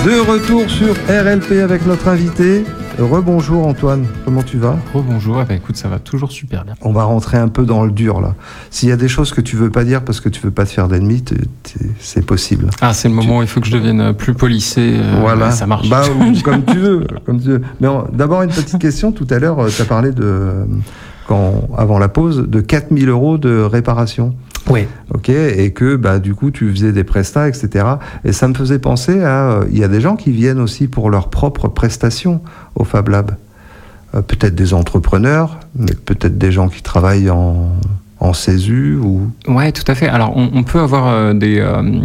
De retour sur RLP avec notre invité. Rebonjour Antoine, comment tu vas ? Rebonjour, écoute, ça va toujours super bien. On va rentrer un peu dans le dur là. S'il y a des choses que tu veux pas dire parce que tu veux pas te faire d'ennemis, c'est possible. Ah, c'est le moment où il faut que je devienne plus polissé, voilà. Ça marche. Bah, comme tu veux. Mais d'abord une petite question, tout à l'heure tu as parlé avant la pause, de 4 000 € de réparation. Oui. Ok, et que du coup tu faisais des prestats, etc. Et ça me faisait penser il y a des gens qui viennent aussi pour leurs propres prestations au Fab Lab. Peut-être des entrepreneurs, mais peut-être des gens qui travaillent en CESU ou... Ouais, tout à fait. Alors on peut avoir des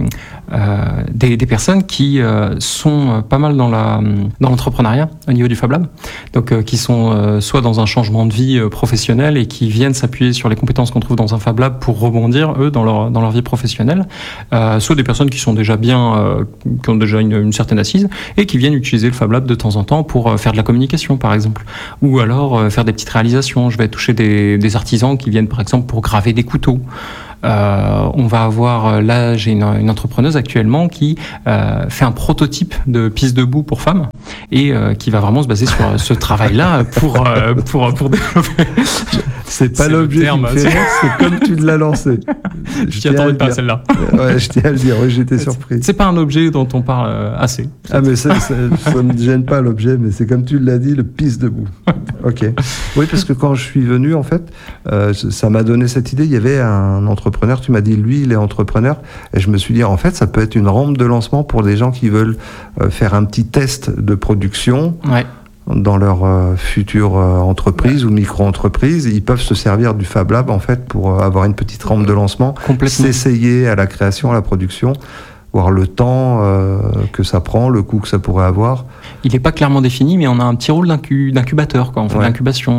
personnes qui sont pas mal dans l'entrepreneuriat au niveau du Fab Lab, donc qui sont soit dans un changement de vie professionnel et qui viennent s'appuyer sur les compétences qu'on trouve dans un Fab Lab pour rebondir eux dans leur vie professionnelle, soit des personnes qui sont déjà bien, qui ont déjà une certaine assise et qui viennent utiliser le Fab Lab de temps en temps pour faire de la communication par exemple, ou alors faire des petites réalisations. Je vais toucher des artisans qui viennent par exemple pour graver des couteaux. On va avoir, là j'ai une entrepreneuse actuellement qui fait un prototype de piste debout pour femmes et qui va vraiment se baser sur ce travail-là pour développer. C'est pas l'objet qui me fait rire, c'est comme tu l'as lancé. Je t'y attendais pas celle-là. Ouais, je tiens à le dire, oui, j'étais surpris. C'est pas un objet dont on parle assez. Ah mais ça me gêne pas l'objet, mais c'est comme tu l'as dit, le piste debout. Ok. Oui, parce que quand je suis venu, en fait, ça m'a donné cette idée. Il y avait un entrepreneur, tu m'as dit, lui, il est entrepreneur, et je me suis dit, en fait, ça peut être une rampe de lancement pour des gens qui veulent faire un petit test de production. Ouais. Dans leur future entreprise ou micro-entreprise, ils peuvent se servir du Fab Lab en fait pour avoir une petite rampe de lancement, s'essayer à la création, à la production, voir le temps que ça prend, le coût que ça pourrait avoir. Il n'est pas clairement défini, mais on a un petit rôle d'incubateur, quoi. On fait de l'incubation.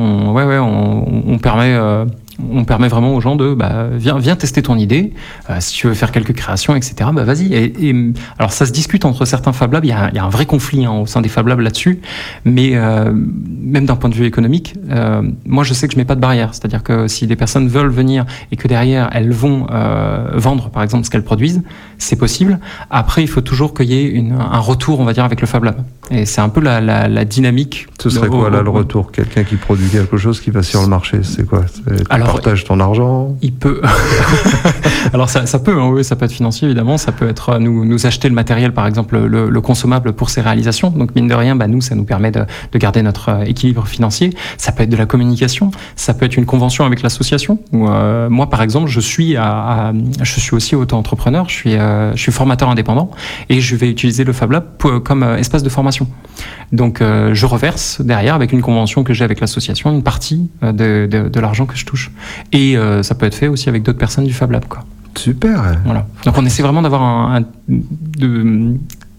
On permet vraiment aux gens de viens tester ton idée, si tu veux faire quelques créations, etc. Vas-y. Et alors ça se discute entre certains Fab Labs. Il y a un vrai conflit au sein des Fab Labs là-dessus, mais même d'un point de vue économique, moi je sais que je mets pas de barrière. C'est-à-dire que si des personnes veulent venir et que derrière elles vont vendre par exemple ce qu'elles produisent, c'est possible. Après il faut toujours qu'il y ait un retour, on va dire, avec le Fab Lab. Et c'est un peu la dynamique. Ce serait quoi là le retour ? Quelqu'un qui produit quelque chose qui va sur le marché, c'est quoi ? Partage ton argent. Il peut. Alors ça peut, oui, ça peut être financier évidemment. Ça peut être nous acheter le matériel, par exemple le consommable pour ses réalisations. Donc mine de rien, nous ça nous permet de garder notre équilibre financier. Ça peut être de la communication. Ça peut être une convention avec l'association. Moi par exemple, je suis aussi auto-entrepreneur. Je suis formateur indépendant et je vais utiliser le Fab Lab comme espace de formation. Donc je reverse derrière avec une convention que j'ai avec l'association une partie de l'argent que je touche. Et ça peut être fait aussi avec d'autres personnes du Fab Lab, quoi. Super. Voilà. Donc on essaie vraiment d'avoir de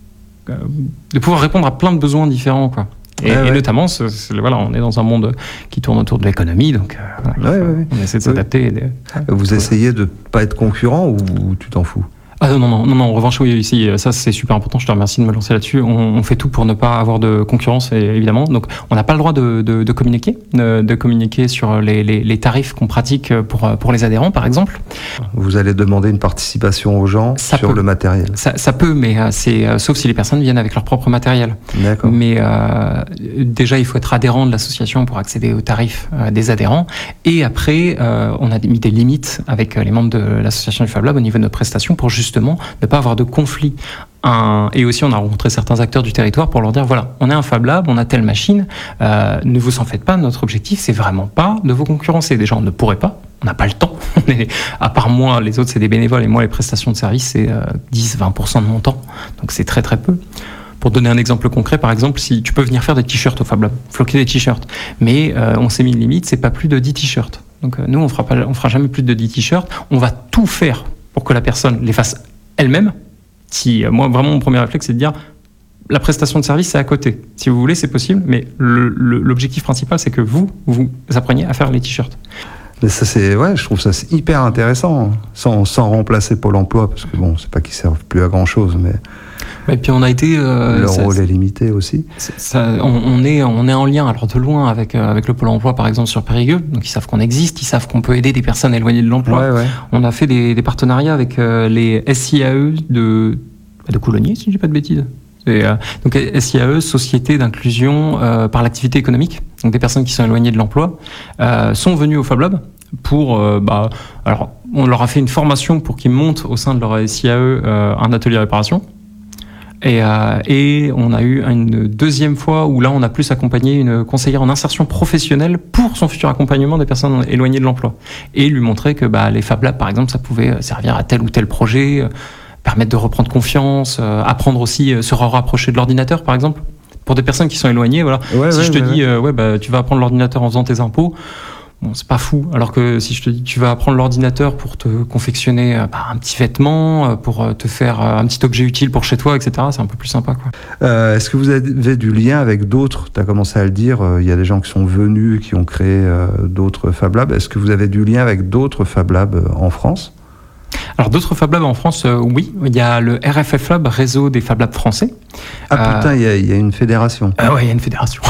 pouvoir répondre à plein de besoins différents, quoi. Et notamment, on est dans un monde qui tourne autour de l'économie, donc on essaie de s'adapter. Vous essayez de pas être concurrent ou tu t'en fous ? Ah non, en revanche, oui, ici, ça c'est super important, je te remercie de me lancer là-dessus. On fait tout pour ne pas avoir de concurrence, évidemment. Donc, on n'a pas le droit de communiquer sur les tarifs qu'on pratique pour les adhérents, par exemple. Vous allez demander une participation aux gens sur le matériel. Ça peut, mais c'est sauf si les personnes viennent avec leur propre matériel. D'accord. Mais déjà, il faut être adhérent de l'association pour accéder aux tarifs des adhérents. Et après, on a mis des limites avec les membres de l'association du Fab Lab au niveau de nos prestations pour justement ne pas avoir de conflit. Et aussi, on a rencontré certains acteurs du territoire pour leur dire, voilà, on est un Fab Lab, on a telle machine, ne vous en faites pas, notre objectif, c'est vraiment pas de vous concurrencer. Déjà, on ne pourrait pas, on n'a pas le temps. À part moi, les autres, c'est des bénévoles, et moi, les prestations de service, c'est 10-20% de mon temps. Donc, c'est très, très peu. Pour donner un exemple concret, par exemple, si tu peux venir faire des t-shirts au Fab Lab, floquer des t-shirts, mais on s'est mis une limite, c'est pas plus de 10 t-shirts. Donc, nous, on fera jamais plus de 10 t-shirts. On va tout faire pour que la personne les fasse elle-même. Moi, vraiment, mon premier réflexe, c'est de dire la prestation de service, c'est à côté. Si vous voulez, c'est possible, mais l'objectif principal, c'est que vous appreniez à faire les t-shirts. Mais ça, je trouve ça hyper intéressant, sans remplacer Pôle emploi, parce que bon, c'est pas qu'ils servent plus à grand chose, mais. Et puis on a été. Leur rôle est limité aussi. On est en lien, alors de loin, avec le Pôle emploi, par exemple, sur Périgueux. Donc ils savent qu'on existe, ils savent qu'on peut aider des personnes éloignées de l'emploi. Ouais. On a fait des partenariats avec les SIAE de Coulonnier, si je dis pas de bêtises. Donc SIAE, Société d'inclusion par l'activité économique. Donc des personnes qui sont éloignées de l'emploi sont venues au Fab Lab pour... alors, on leur a fait une formation pour qu'ils montent au sein de leur SIAE un atelier réparation. Et on a eu une deuxième fois où là on a plus accompagné une conseillère en insertion professionnelle pour son futur accompagnement des personnes éloignées de l'emploi et lui montrer que les Fab Labs par exemple ça pouvait servir à tel ou tel projet, permettre de reprendre confiance, apprendre aussi se rapprocher de l'ordinateur par exemple pour des personnes qui sont éloignées. Voilà. Si je te dis tu vas apprendre l'ordinateur en faisant tes impôts. Bon, c'est pas fou. Alors que si je te dis que tu vas apprendre l'ordinateur pour te confectionner un petit vêtement, pour te faire un petit objet utile pour chez toi, etc., c'est un peu plus sympa, quoi. Est-ce que vous avez du lien avec d'autres? Tu as commencé à le dire, il y a des gens qui sont venus, qui ont créé d'autres Fab Labs. Est-ce que vous avez du lien avec d'autres Fab Labs en France? Alors d'autres Fab Labs en France, oui. Il y a le RFF Lab, réseau des Fab Labs français. Ah putain, il y a une fédération. Ah ouais, il y a une fédération.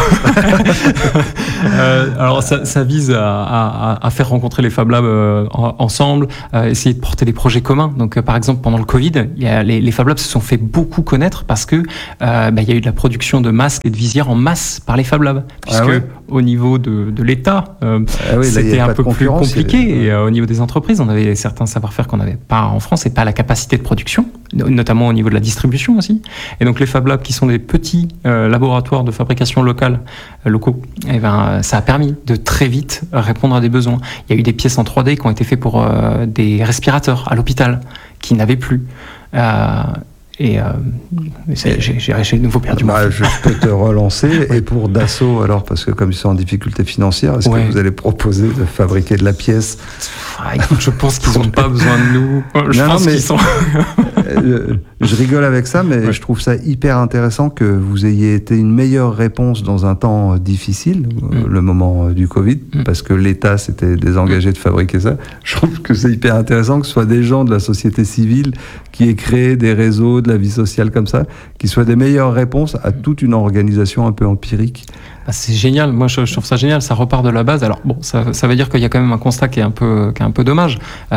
Alors ça vise à faire rencontrer les Fab Labs ensemble, essayer de porter des projets communs. Donc par exemple pendant le Covid, les Fab Labs se sont fait beaucoup connaître parce que il y a eu de la production de masques et de visières en masse par les Fab Labs, puisque au niveau de l'État, c'était un peu plus compliqué. Et au niveau des entreprises, on avait certains savoir-faire qu'on n'avait pas en France et pas la capacité de production, notamment au niveau de la distribution aussi. Et donc les Fab Labs, qui sont des petits laboratoires de fabrication locaux, ça a permis de très vite répondre à des besoins. Il y a eu des pièces en 3D qui ont été faites pour des respirateurs à l'hôpital qui n'avaient plus. J'ai de nouveau perdu mon fil. Je peux te relancer. Et pour Dassault, alors, parce que comme ils sont en difficulté financière, est-ce que vous allez proposer de fabriquer de la pièce? Écoute, je pense qu'ils n'ont pas besoin de nous. Je pense qu'ils sont... je rigole avec ça, mais je trouve ça hyper intéressant que vous ayez été une meilleure réponse dans un temps difficile, le moment du Covid, parce que l'État s'était désengagé de fabriquer ça. Je trouve que c'est hyper intéressant que ce soit des gens de la société civile qui aient créé des réseaux, de la vie sociale comme ça, qui soient des meilleures réponses à toute une organisation un peu empirique. C'est génial, moi je trouve ça génial, ça repart de la base. Alors bon, ça veut dire qu'il y a quand même un constat qui est un peu dommage.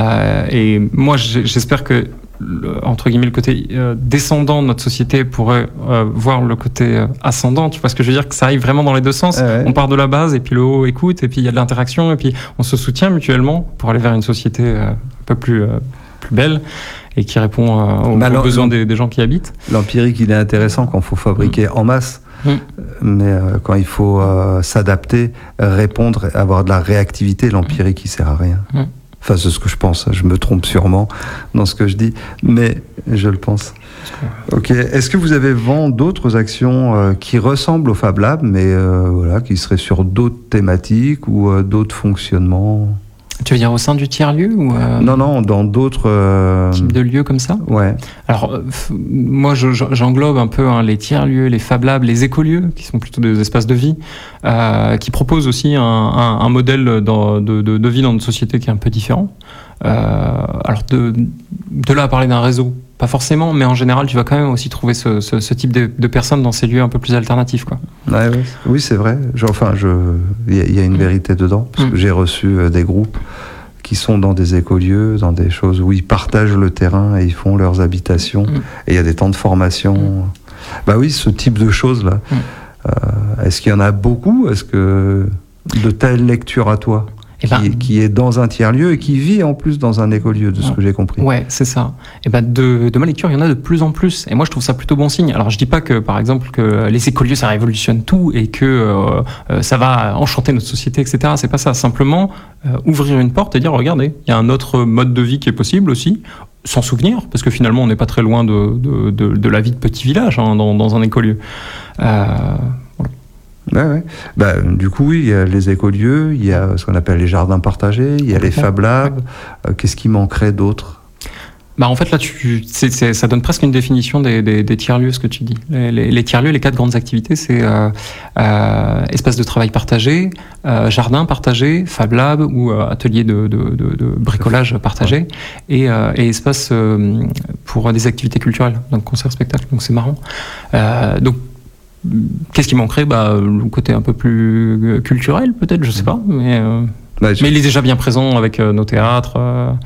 Et moi j'espère que entre guillemets le côté descendant de notre société pourrait voir le côté ascendant. Tu vois ce que je veux dire, que ça aille vraiment dans les deux sens. On part de la base et puis le haut écoute et puis il y a de l'interaction et puis on se soutient mutuellement pour aller vers une société un peu plus belle et qui répond aux besoins des gens qui y habitent. L'empirique, il est intéressant quand il faut fabriquer en masse. Mais quand il faut s'adapter, répondre, avoir de la réactivité, l'empirique il sert à rien. Enfin, c'est ce que je pense. Je me trompe sûrement dans ce que je dis, mais je le pense. Ok. Est-ce que vous avez vent d'autres actions qui ressemblent au Fab Lab, mais qui seraient sur d'autres thématiques ou d'autres fonctionnements? Tu veux dire au sein du tiers-lieu ou Non, dans d'autres types de lieux comme ça. Ouais. Alors moi j'englobe un peu les tiers-lieux, les Fab Labs, les écolieux qui sont plutôt des espaces de vie, qui proposent aussi un modèle de vie dans notre société qui est un peu différent. Alors de là à parler d'un réseau, pas forcément, mais en général tu vas quand même aussi trouver ce type de personnes dans ces lieux un peu plus alternatifs, quoi. Oui, c'est vrai. Il y a une vérité dedans, parce que j'ai reçu des groupes qui sont dans des écolieux, dans des choses où ils partagent le terrain et ils font leurs habitations, et il y a des temps de formation. Bah oui, ce type de choses-là. Est-ce qu'il y en a beaucoup? Est-ce que de telles lectures à toi qui est dans un tiers-lieu et qui vit en plus dans un écolieu, de ce que j'ai compris. Ouais, c'est ça. Et de ma lecture, il y en a de plus en plus. Et moi, je trouve ça plutôt bon signe. Alors, je dis pas que, par exemple, que les écolieux, ça révolutionne tout et que ça va enchanter notre société, etc. C'est pas ça. Simplement, ouvrir une porte et dire, regardez, il y a un autre mode de vie qui est possible aussi, sans souvenir, parce que finalement, on n'est pas très loin de la vie de petit village dans un écolieu. Ouais. Du coup, oui, il y a les écolieux, il y a ce qu'on appelle les jardins partagés, il y a les Fab Labs. Qu'est-ce qui manquerait d'autre? En fait, là, ça donne presque une définition des tiers-lieux, ce que tu dis. Les tiers-lieux, les 4 grandes activités, c'est espace de travail partagé, jardin partagé, Fab Lab ou atelier de bricolage partagé, et espace pour des activités culturelles, donc concert-spectacle. Donc c'est marrant. Donc qu'est-ce qui manquerait? Le côté un peu plus culturel, peut-être, je sais pas, mais il est déjà bien présent avec nos théâtres.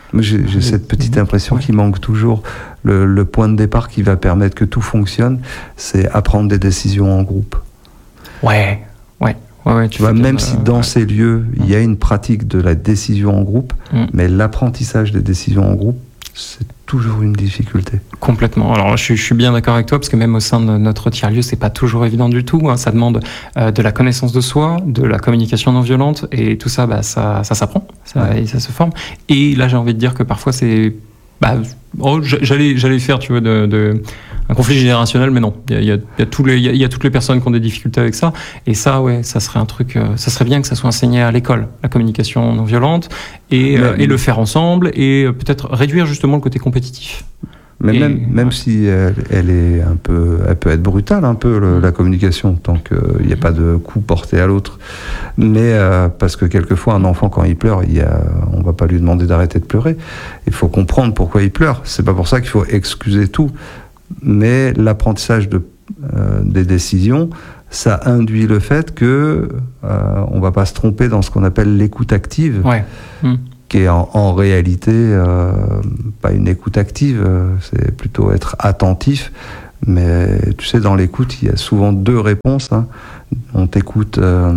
Moi, j'ai cette petite impression qu'il manque toujours le point de départ qui va permettre que tout fonctionne, c'est à prendre des décisions en groupe. Ouais, tu vois, même si dans ces lieux, il y a une pratique de la décision en groupe, mais l'apprentissage des décisions en groupe, c'est toujours une difficulté. Complètement. Alors, je suis bien d'accord avec toi, parce que même au sein de notre tiers-lieu, c'est pas toujours évident du tout. Hein. Ça demande de la connaissance de soi, de la communication non violente, et tout ça, ça s'apprend, et ça se forme. Et là, j'ai envie de dire que parfois, c'est... j'allais faire, tu vois, un conflit générationnel, mais non. Il y a toutes les personnes qui ont des difficultés avec ça. Et ça, ça serait un truc. Ça serait bien que ça soit enseigné à l'école, la communication non violente, et le faire ensemble, et peut-être réduire justement le côté compétitif. Mais même si elle peut être brutale un peu la communication, tant qu'il n'y a pas de coup porté à l'autre. Mais parce que quelquefois un enfant quand il pleure, on va pas lui demander d'arrêter de pleurer. Il faut comprendre pourquoi il pleure. C'est pas pour ça qu'il faut excuser tout. Mais l'apprentissage des décisions, ça induit le fait que on va pas se tromper dans ce qu'on appelle l'écoute active. Ouais. Qui est en réalité pas une écoute active, c'est plutôt être attentif. Mais tu sais, dans l'écoute, il y a souvent deux réponses. Hein. On t'écoute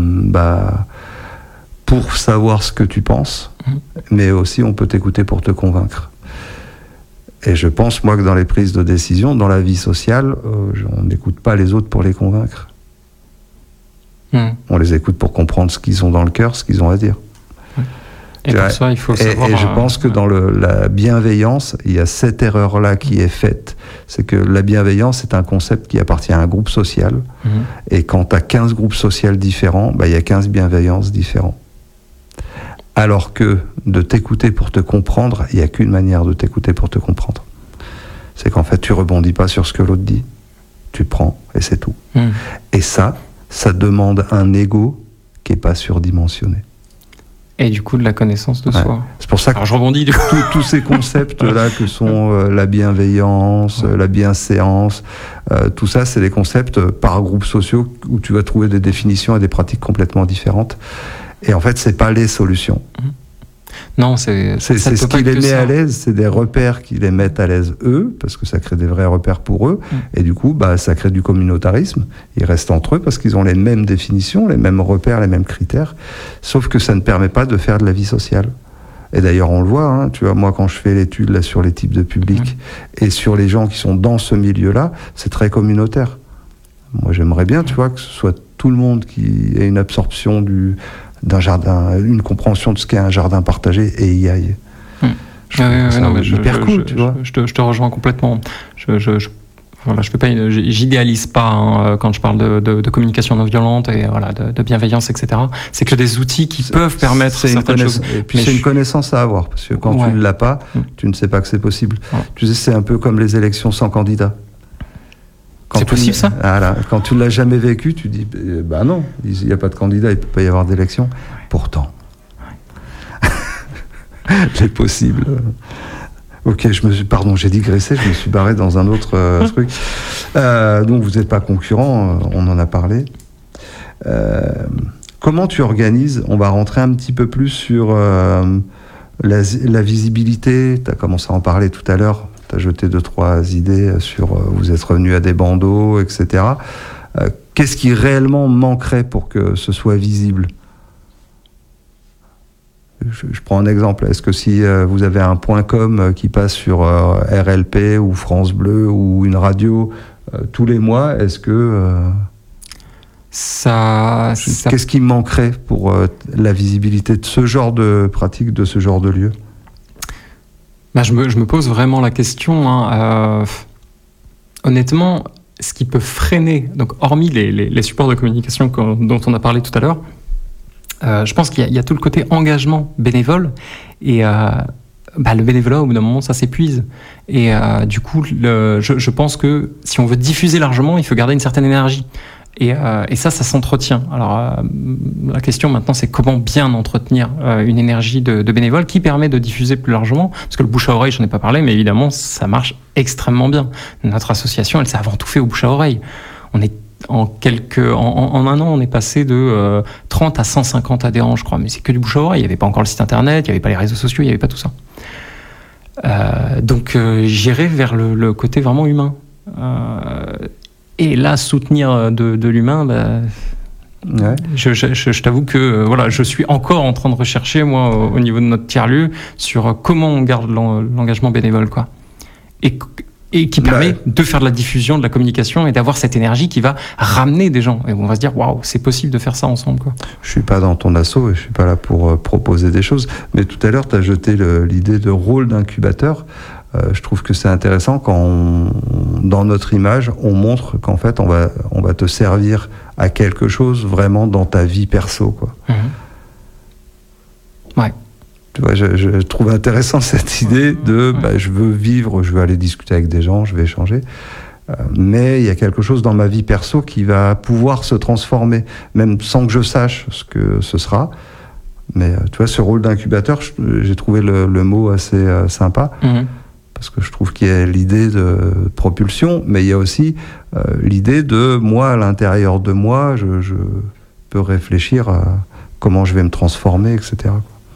pour savoir ce que tu penses, mais aussi on peut t'écouter pour te convaincre. Et je pense, moi, que dans les prises de décision, dans la vie sociale, on n'écoute pas les autres pour les convaincre. On les écoute pour comprendre ce qu'ils ont dans le cœur, ce qu'ils ont à dire. Et pour ça, il faut savoir... Et je pense que dans la bienveillance, il y a cette erreur-là qui est faite. C'est que la bienveillance est un concept qui appartient à un groupe social. Et quand tu as 15 groupes sociaux différents, il y a 15 bienveillances différentes. Alors que de t'écouter pour te comprendre, il n'y a qu'une manière de t'écouter pour te comprendre. C'est qu'en fait, tu rebondis pas sur ce que l'autre dit. Tu prends, et c'est tout. Et ça demande un ego qui n'est pas surdimensionné. Et du coup, de la connaissance de soi. C'est pour ça que je rebondis, du coup. Tous ces concepts-là que sont la bienveillance, la bienséance, tout ça, c'est des concepts par groupes sociaux où tu vas trouver des définitions et des pratiques complètement différentes. Et en fait, c'est pas les solutions. Non, c'est ce qui les met à l'aise, c'est des repères qui les mettent à l'aise eux, parce que ça crée des vrais repères pour eux, et du coup, ça crée du communautarisme. Ils restent entre eux parce qu'ils ont les mêmes définitions, les mêmes repères, les mêmes critères, sauf que ça ne permet pas de faire de la vie sociale. Et d'ailleurs, on le voit, hein, tu vois, moi, quand je fais l'étude là sur les types de publics et sur les gens qui sont dans ce milieu-là, c'est très communautaire. Moi, j'aimerais bien, tu vois, que ce soit tout le monde qui ait une absorption d'un jardin, une compréhension de ce qu'est un jardin partagé et y aille. Hyper cool, tu vois. Je te rejoins complètement. Je peux pas, j'idéalise pas quand je parle de communication non violente et de bienveillance, etc. C'est que des outils qui peuvent permettre certaines choses. Et puis c'est une connaissance à avoir, parce que quand tu ne l'as pas, tu ne sais pas que c'est possible. Tu sais, c'est un peu comme les élections sans candidat. C'est possible, ça ? Quand tu ne l'as jamais vécu, tu dis, non, il n'y a pas de candidat, il ne peut pas y avoir d'élection. Pourtant, c'est possible. Ok, j'ai digressé, je me suis barré dans un autre truc. Donc vous n'êtes pas concurrents, on en a parlé. Comment tu organises ? On va rentrer un petit peu plus sur la visibilité. Tu as commencé à en parler tout à l'heure. Tu as jeté 2-3 idées sur vous êtes revenu à des bandeaux, etc. Qu'est-ce qui réellement manquerait pour que ce soit visible ? Je prends un exemple. Est-ce que si vous avez un .com qui passe sur RLP ou France Bleu ou une radio tous les mois, est-ce que... Qu'est-ce qui manquerait pour la visibilité de ce genre de pratique, de ce genre de lieu ? Je me pose vraiment la question. Honnêtement, ce qui peut freiner, donc hormis les supports de communication dont on a parlé tout à l'heure, je pense qu'il y a tout le côté engagement bénévole et le bénévolat au bout d'un moment ça s'épuise et du coup je pense que si on veut diffuser largement il faut garder une certaine énergie et ça s'entretient. Alors la question maintenant c'est comment bien entretenir une énergie de bénévole qui permet de diffuser plus largement, parce que le bouche à oreille j'en ai pas parlé mais évidemment ça marche extrêmement bien. Notre association elle s'est avant tout fait au bouche à oreille. On est en un an, on est passé de 30 à 150 adhérents, je crois. Mais c'est que du bouche à oreille. Il n'y avait pas encore le site internet, il n'y avait pas les réseaux sociaux, il n'y avait pas tout ça. Donc j'irai vers le côté vraiment humain. Et là, soutenir de l'humain, ouais. Je t'avoue que voilà, je suis encore en train de rechercher, moi, au niveau de notre tiers-lieu, sur comment on garde l'engagement bénévole, quoi. Et qui permet de faire de la diffusion, de la communication et d'avoir cette énergie qui va ramener des gens. Et on va se dire, waouh, c'est possible de faire ça ensemble, quoi. Je suis pas dans ton asso et je suis pas là pour proposer des choses. Mais tout à l'heure, tu as jeté l'idée de rôle d'incubateur. Je trouve que c'est intéressant quand dans notre image, on montre qu'en fait, on va te servir à quelque chose vraiment dans ta vie perso, quoi. Ouais. Tu vois, je trouve intéressant cette idée de je veux vivre, je veux aller discuter avec des gens, je vais échanger. Mais il y a quelque chose dans ma vie perso qui va pouvoir se transformer, même sans que je sache ce que ce sera. Mais tu vois, ce rôle d'incubateur, j'ai trouvé le mot assez sympa. Parce que je trouve qu'il y a l'idée de propulsion, mais il y a aussi l'idée de moi, à l'intérieur de moi, je peux réfléchir à comment je vais me transformer, etc.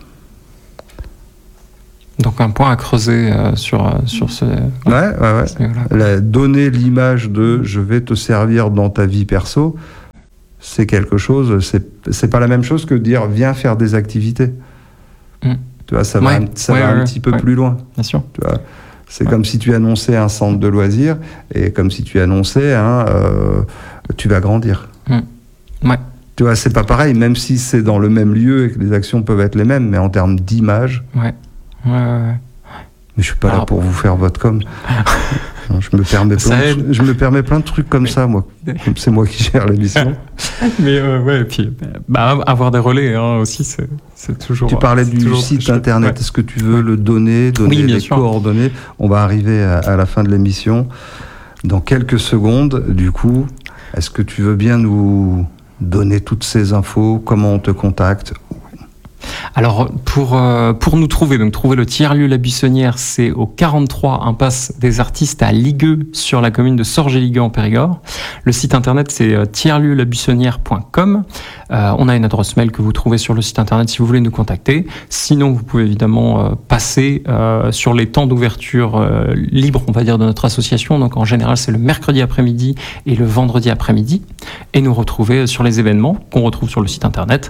Donc un point à creuser sur ce... Ouais. Donner l'image de je vais te servir dans ta vie perso, c'est quelque chose, c'est pas la même chose que de dire viens faire des activités. Tu vois, ça va un petit peu plus loin. Bien sûr. Tu vois, c'est comme si tu annonçais un centre de loisirs et comme si tu annonçais tu vas grandir. Ouais. Tu vois, c'est pas pareil, même si c'est dans le même lieu et que les actions peuvent être les mêmes, mais en termes d'image. Ouais. Mais je suis pas là pour vous faire votre com. Non, je me permets plein de trucs comme ça, moi. Comme c'est moi qui gère l'émission. Mais et puis avoir des relais aussi, c'est toujours. Tu parlais du site internet. Ouais. Est-ce que tu veux le donner les coordonnées? On va arriver à la fin de l'émission dans quelques secondes. Du coup, est-ce que tu veux bien nous donner toutes ces infos? Comment on te contacte? Alors, pour nous trouver, donc trouver le tiers-lieu La Buissonnière, c'est au 43 impasse des Artistes à Ligueux, sur la commune de Sorge-et-Ligueux en Périgord. Le site internet, c'est tiers-lieu-labuissonnière.com. On a une adresse mail que vous trouvez sur le site internet si vous voulez nous contacter. Sinon, vous pouvez évidemment passer sur les temps d'ouverture libres, on va dire, de notre association. Donc, en général, c'est le mercredi après-midi et le vendredi après-midi. Et nous retrouver sur les événements qu'on retrouve sur le site internet.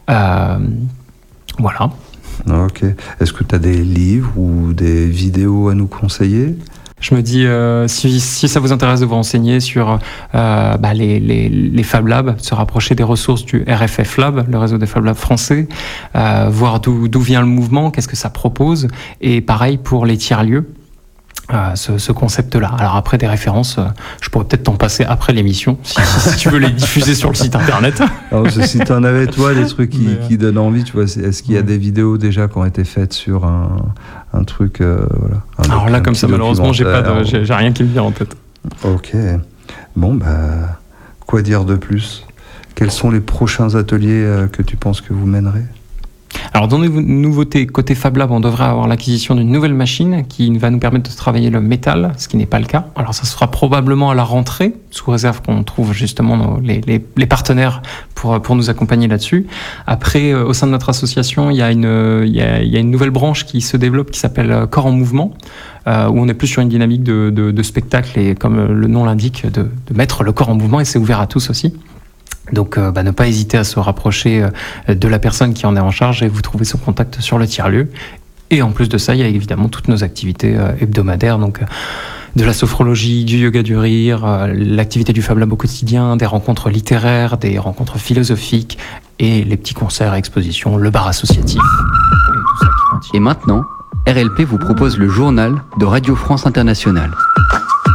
Voilà. Ok. Est-ce que tu as des livres ou des vidéos à nous conseiller? Je me dis, si ça vous intéresse de vous renseigner sur les Fab Labs, se rapprocher des ressources du RFF Lab, le réseau des Fab Labs français, voir d'où vient le mouvement, qu'est-ce que ça propose, et pareil pour les tiers-lieux. Ce concept-là. Alors après des références, je pourrais peut-être t'en passer après l'émission, si tu veux les diffuser sur le site internet. Alors, si t'en avais toi des trucs qui donnent envie, tu vois, est-ce qu'il y a des vidéos déjà qui ont été faites sur un truc, voilà. Alors là, comme ça, malheureusement, j'ai rien qui me vient en tête. Ok. Bon, quoi dire de plus? Quels sont les prochains ateliers que tu penses que vous mènerez? Alors dans les nouveautés côté Fab Lab, on devrait avoir l'acquisition d'une nouvelle machine qui va nous permettre de travailler le métal, ce qui n'est pas le cas. Alors ça sera probablement à la rentrée, sous réserve qu'on trouve justement les partenaires pour nous accompagner là-dessus. Après, au sein de notre association, il y a une nouvelle branche qui se développe qui s'appelle Corps en Mouvement, où on est plus sur une dynamique de spectacle et comme le nom l'indique, de mettre le corps en mouvement, et c'est ouvert à tous aussi. Donc ne pas hésiter à se rapprocher de la personne qui en est en charge et vous trouvez son contact sur le tiers-lieu. Et en plus de ça, il y a évidemment toutes nos activités hebdomadaires, donc de la sophrologie, du yoga du rire, l'activité du Fab Lab au quotidien, des rencontres littéraires, des rencontres philosophiques et les petits concerts, expositions, le bar associatif. Et maintenant, RLP vous propose le journal de Radio France Internationale.